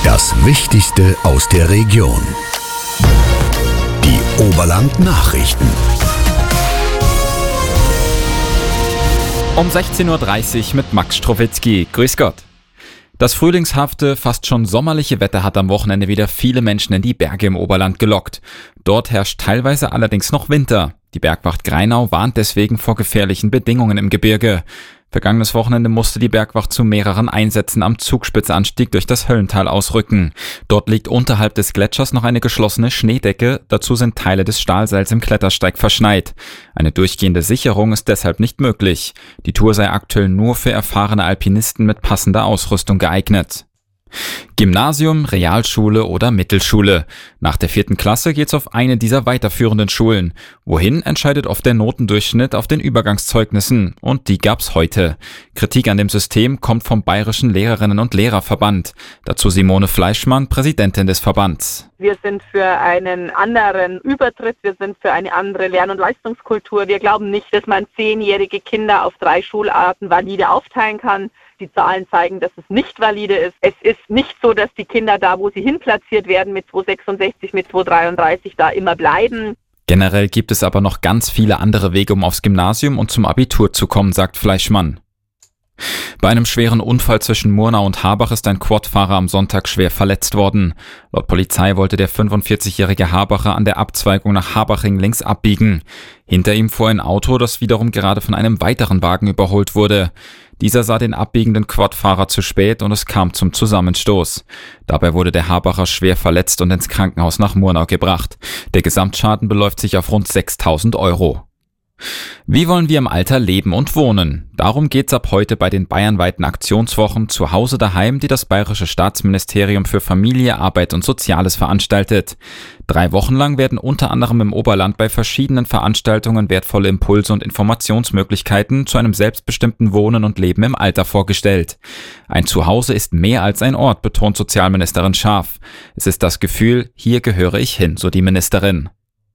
Das Wichtigste aus der Region. Die Oberland-Nachrichten. Um 16.30 Uhr mit Max Strowitzki. Grüß Gott. Das frühlingshafte, fast schon sommerliche Wetter hat am Wochenende wieder viele Menschen in die Berge im Oberland gelockt. Dort herrscht teilweise allerdings noch Winter. Die Bergwacht Grainau warnt deswegen vor gefährlichen Bedingungen im Gebirge. Vergangenes Wochenende musste die Bergwacht zu mehreren Einsätzen am Zugspitzanstieg durch das Höllental ausrücken. Dort liegt unterhalb des Gletschers noch eine geschlossene Schneedecke, dazu sind Teile des Stahlseils im Klettersteig verschneit. Eine durchgehende Sicherung ist deshalb nicht möglich. Die Tour sei aktuell nur für erfahrene Alpinisten mit passender Ausrüstung geeignet. Gymnasium, Realschule oder Mittelschule. Nach der 4. Klasse geht's auf eine dieser weiterführenden Schulen. Wohin, entscheidet oft der Notendurchschnitt auf den Übergangszeugnissen. Und die gab's heute. Kritik an dem System kommt vom Bayerischen Lehrerinnen- und Lehrerverband. Dazu Simone Fleischmann, Präsidentin des Verbands. Wir sind für einen anderen Übertritt, wir sind für eine andere Lern- und Leistungskultur. Wir glauben nicht, dass man 10-jährige Kinder auf 3 Schularten valide aufteilen kann. Die Zahlen zeigen, dass es nicht valide ist. Es ist nicht so, dass die Kinder da, wo sie hinplatziert werden, mit 266, mit 233 da immer bleiben. Generell gibt es aber noch ganz viele andere Wege, um aufs Gymnasium und zum Abitur zu kommen, sagt Fleischmann. Bei einem schweren Unfall zwischen Murnau und Harbach ist ein Quadfahrer am Sonntag schwer verletzt worden. Laut Polizei wollte der 45-jährige Harbacher an der Abzweigung nach Harbaching links abbiegen. Hinter ihm fuhr ein Auto, das wiederum gerade von einem weiteren Wagen überholt wurde. Dieser sah den abbiegenden Quadfahrer zu spät und es kam zum Zusammenstoß. Dabei wurde der Harbacher schwer verletzt und ins Krankenhaus nach Murnau gebracht. Der Gesamtschaden beläuft sich auf rund 6.000 Euro. Wie wollen wir im Alter leben und wohnen? Darum geht's ab heute bei den bayernweiten Aktionswochen zu Hause daheim, die das Bayerische Staatsministerium für Familie, Arbeit und Soziales veranstaltet. 3 Wochen lang werden unter anderem im Oberland bei verschiedenen Veranstaltungen wertvolle Impulse und Informationsmöglichkeiten zu einem selbstbestimmten Wohnen und Leben im Alter vorgestellt. Ein Zuhause ist mehr als ein Ort, betont Sozialministerin Scharf. Es ist das Gefühl, hier gehöre ich hin, so die Ministerin.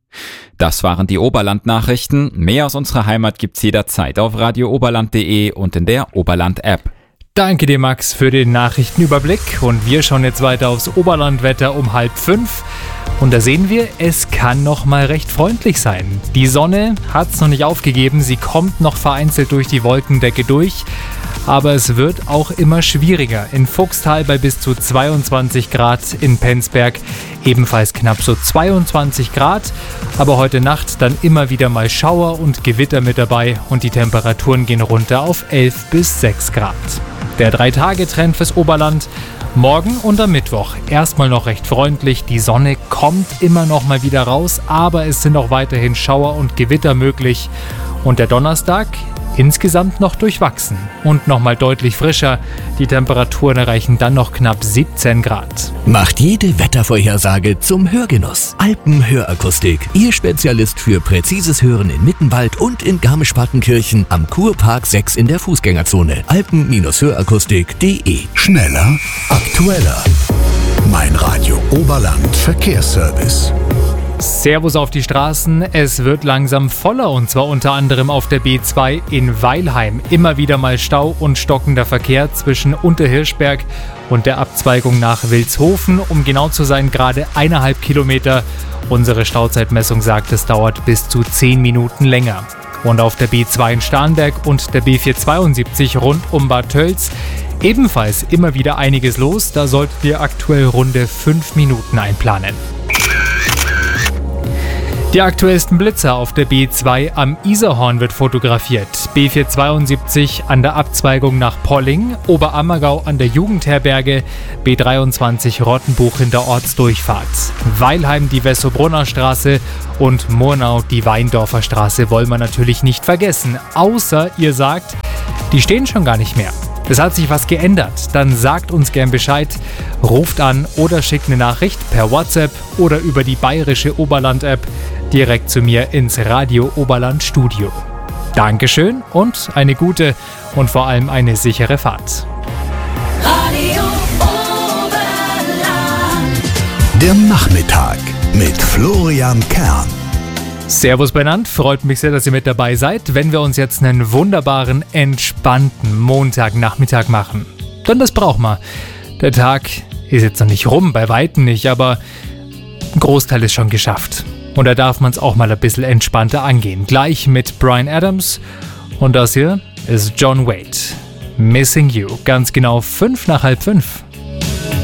Das waren die Oberland-Nachrichten. Mehr aus unserer Heimat gibt's jederzeit auf radiooberland.de und in der Oberland-App. Danke dir, Max, für den Nachrichtenüberblick. Und wir schauen jetzt weiter aufs Oberlandwetter um 4:30. Und da sehen wir, es kann noch mal recht freundlich sein. Die Sonne hat's noch nicht aufgegeben, sie kommt noch vereinzelt durch die Wolkendecke durch. Aber es wird auch immer schwieriger. In Fuchstal bei bis zu 22 Grad, in Penzberg ebenfalls knapp so 22 Grad. Aber heute Nacht dann immer wieder mal Schauer und Gewitter mit dabei und die Temperaturen gehen runter auf 11 bis 6 Grad. Der 3-Tage-Trend fürs Oberland. Morgen und am Mittwoch erstmal noch recht freundlich. Die Sonne kommt immer noch mal wieder raus, aber es sind auch weiterhin Schauer und Gewitter möglich. Und der Donnerstag insgesamt noch durchwachsen und nochmal deutlich frischer. Die Temperaturen erreichen dann noch knapp 17 Grad. Macht jede Wettervorhersage zum Hörgenuss. Alpenhörakustik, Ihr Spezialist für präzises Hören in Mittenwald und in Garmisch-Partenkirchen am Kurpark 6 in der Fußgängerzone. Alpen-hörakustik.de. Schneller, aktueller. Mein Radio Oberland Verkehrsservice. Servus auf die Straßen, es wird langsam voller und zwar unter anderem auf der B2 in Weilheim. Immer wieder mal Stau und stockender Verkehr zwischen Unterhirschberg und der Abzweigung nach Vilshofen. Um genau zu sein, gerade 1,5 Kilometer. Unsere Stauzeitmessung sagt, es dauert bis zu 10 Minuten länger. Und auf der B2 in Starnberg und der B472 rund um Bad Tölz ebenfalls immer wieder einiges los. Da solltet ihr aktuell runde 5 Minuten einplanen. Die aktuellsten Blitzer auf der B2 am Isarhorn wird fotografiert. B472 an der Abzweigung nach Polling, Oberammergau an der Jugendherberge, B23 Rottenbuch in der Ortsdurchfahrt, Weilheim die Wessobrunner Straße und Murnau die Weindorfer Straße wollen wir natürlich nicht vergessen. Außer ihr sagt, die stehen schon gar nicht mehr. Es hat sich was geändert, dann sagt uns gern Bescheid, ruft an oder schickt eine Nachricht per WhatsApp oder über die bayerische Oberland-App direkt zu mir ins Radio Oberland Studio. Dankeschön und eine gute und vor allem eine sichere Fahrt. Radio Oberland. Der Nachmittag mit Florian Kern. Servus benannt, freut mich sehr, dass ihr mit dabei seid, wenn wir uns jetzt einen wunderbaren, entspannten Montagnachmittag machen. Denn das braucht man. Der Tag ist jetzt noch nicht rum, bei Weitem nicht, aber ein Großteil ist schon geschafft. Und da darf man es auch mal ein bisschen entspannter angehen. Gleich mit Bryan Adams. Und das hier ist John Waite. Missing You. Ganz genau 5 nach halb 5.